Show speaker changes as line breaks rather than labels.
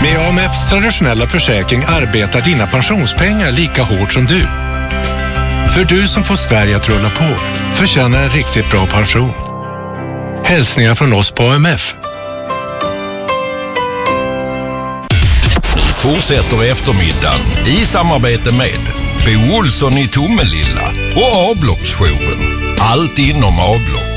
Med AMFs traditionella försäkring arbetar dina pensionspengar lika hårt som du. För du som får Sverige att rulla på förtjänar en riktigt bra pension. Hälsningar från oss på AMF.
Fortsätter eftermiddagen i samarbete med Bo Olsson i Tomelilla och Avloppsjouren. Allt inom avlopp.